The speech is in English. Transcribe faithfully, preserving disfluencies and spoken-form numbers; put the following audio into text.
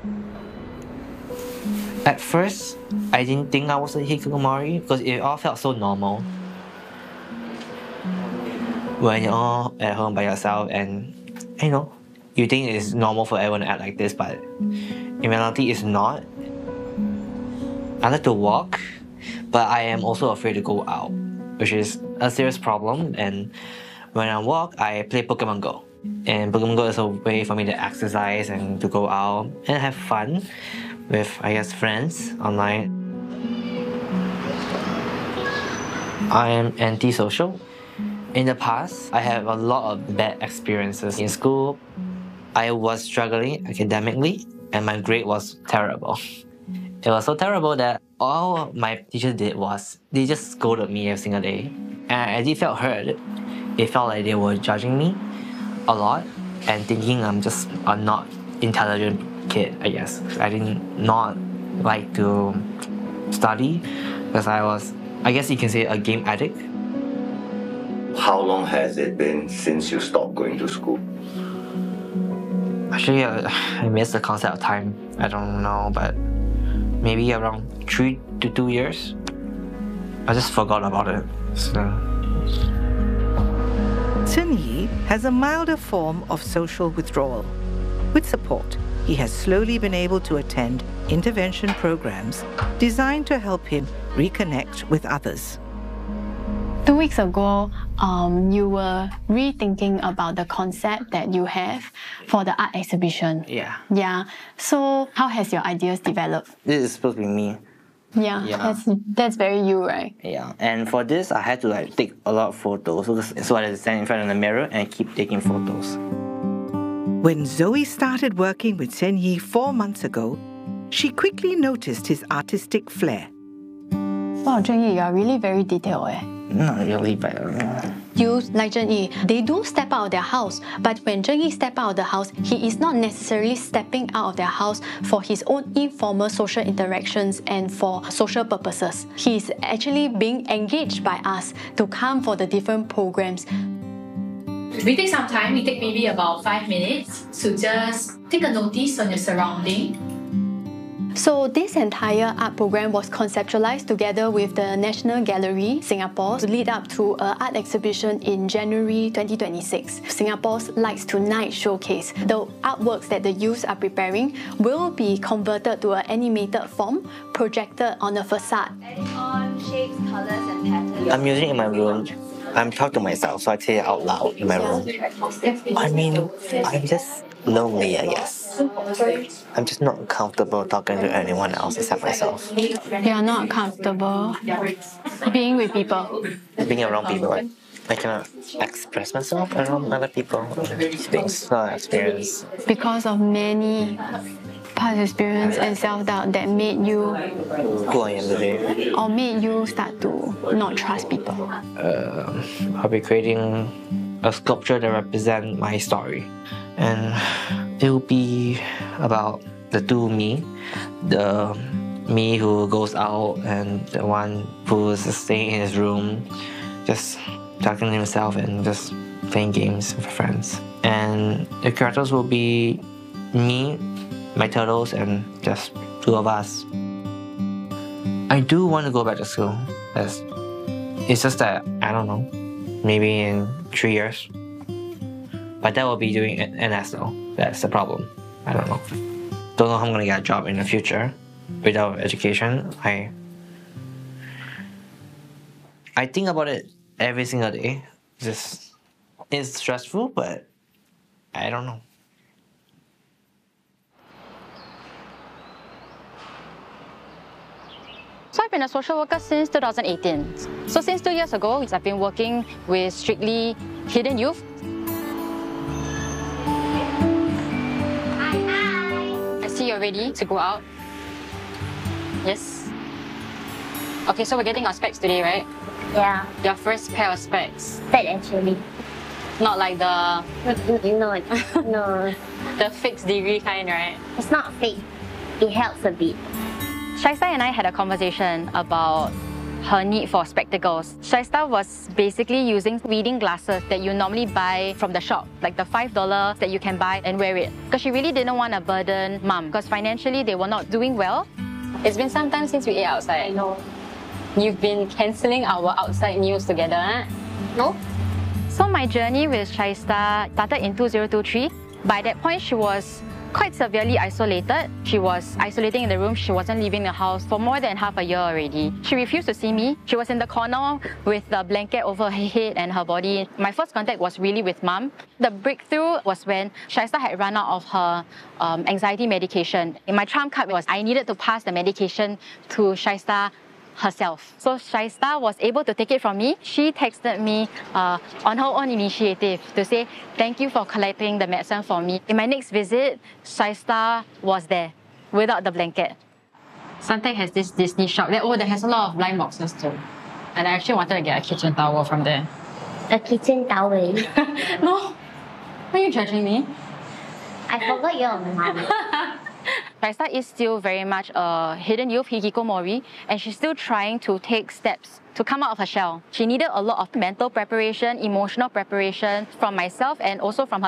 At first, I didn't think I was a hikikomori because it all felt so normal. When you're all at home by yourself and, you know, you think it's normal for everyone to act like this, but in reality it's not. I like to walk, but I am also afraid to go out, which is a serious problem. And when I walk, I play Pokemon Go. And Pokemon Go is a way for me to exercise and to go out and have fun with, I guess, friends online. I am antisocial. In the past, I have a lot of bad experiences in school. I was struggling academically and my grade was terrible. It was so terrible that all my teachers did was they just scolded me every single day. And I did felt hurt. It felt like they were judging me a lot and thinking I'm just a not intelligent kid, I guess. I did not like to study because I was, I guess you can say, a game addict. How long has it been since you stopped going to school? Actually, uh, I miss the concept of time. I don't know, but maybe around three to two years. I just forgot about it. So. Chen Yi has a milder form of social withdrawal. With support, he has slowly been able to attend intervention programs designed to help him reconnect with others. Two weeks ago, um, you were rethinking about the concept that you have for the art exhibition. Yeah. Yeah. So how has your ideas developed? This is supposed to be me. Yeah, Yeah. that's that's very you, right? Yeah, and for this, I had to like take a lot of photos. So, so I had to stand in front of the mirror and keep taking photos. When Zoe started working with Chen Yi four months ago, she quickly noticed his artistic flair. Wow, Zheng Yi, you are really very detailed, eh? Not really, but uh, You, like Zheng Yi, they do step out of their house, but when Zheng Yi step out of the house, he is not necessarily stepping out of their house for his own informal social interactions and for social purposes. He is actually being engaged by us to come for the different programs. We take some time, we take maybe about five minutes to just take a notice on your surrounding. So this entire art program was conceptualized together with the National Gallery Singapore to lead up to an art exhibition in January twenty twenty-six. Singapore's Lights Tonight showcase. The artworks that the youths are preparing will be converted to an animated form, projected on the facade. Adding on shapes, colors and patterns. I'm using it in my room. I'm talking to myself, so I say it out loud in my room. I mean, I'm just lonely, I guess. I'm just not comfortable talking to anyone else except myself. You are not comfortable being with people. Being around people, like, I cannot express myself around other people. Things, not experience. Because of many past experience and self-doubt that made you Who I am today. or made you start to not trust people. Uh, I'll be creating a sculpture that represents my story. And it will be about the two me, the me who goes out and the one who is staying in his room, just talking to himself and just playing games with friends. And the characters will be me, my turtles, and just two of us. I do want to go back to school. It's, it's just that, I don't know, maybe in three years. But that will be doing N S though. That's the problem. I don't know. Don't know how I'm gonna get a job in the future without education. I I think about it every single day. Just it's stressful, but I don't know. So I've been a social worker since two thousand eighteen. So since two years ago, I've been working with strictly hidden youth. I see you're ready to go out. Yes. Okay, so we're getting our specs today, right? Yeah, Your first pair of specs. that actually. Not like the No, no, the fixed degree kind, right? it's not fake. It helps a bit. Shaista and I had a conversation about her need for spectacles. Shaista was basically using reading glasses that you normally buy from the shop, like the five dollars that you can buy and wear it. Because she really didn't want to burden mom, because financially they were not doing well. It's been some time since we ate outside. I know. You've been cancelling our outside meals together, eh? No? So my journey with Shaista started in two thousand twenty-three. By that point, she was quite severely isolated. She was isolating in the room. She wasn't leaving the house for more than half a year already. She refused to see me. She was in the corner with the blanket over her head and her body. My first contact was really with mom. The breakthrough was when Shaista had run out of her um, anxiety medication. And my trump card was I needed to pass the medication to Shaista herself. So Shaista was able to take it from me. She texted me uh, on her own initiative to say, thank you for collecting the medicine for me. In my next visit, Shaista was there without the blanket. Suntec has this Disney shop. That, oh, that has a lot of blind boxes too. And I actually wanted to get a kitchen towel from there. A kitchen towel. No, are you judging me? I forgot your mom. Shaista is still very much a hidden youth hikikomori, and she's still trying to take steps to come out of her shell. She needed a lot of mental preparation, emotional preparation from myself and also from her